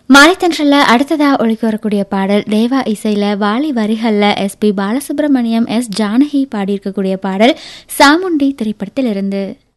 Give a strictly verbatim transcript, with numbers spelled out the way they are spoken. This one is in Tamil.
மாலைத்தன்றல்ல அடுத்ததா ஒழிக்க வரக்கூடிய பாடல் தேவா இசையில வாலி வரிகள்ல S B Balasubramaniam, S Janaki பாடியிருக்கக்கூடிய பாடல் சாமுண்டி திரைப்படத்தில் இருந்து.